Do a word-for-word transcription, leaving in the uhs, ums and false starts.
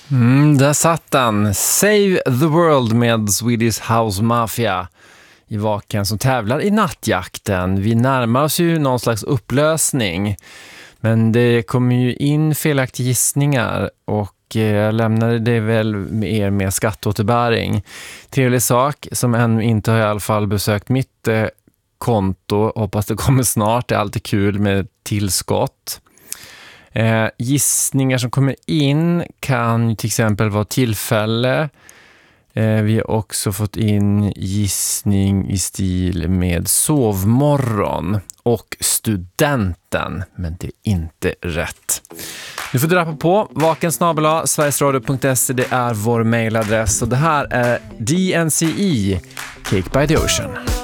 Mm, där satt den. Save the World med Swedish House Mafia i Vaken som tävlar i nattjakten. Vi närmar oss ju någon slags upplösning. Men det kommer ju in felaktiga gissningar och jag lämnade det väl med er med skatteåterbäring. Trevlig sak som ännu inte har i alla fall besökt mitt eh, konto. Hoppas det kommer snart. Det är alltid kul med tillskott. Eh, gissningar som kommer in kan till exempel vara tillfälle. Eh, vi har också fått in gissning i stil med sovmorgon och studenten, men det är inte rätt. Du får drappa på vaken snabel-a sverigesradio punkt se, det är vår mailadress och det här är D N C E, Cake by the Ocean.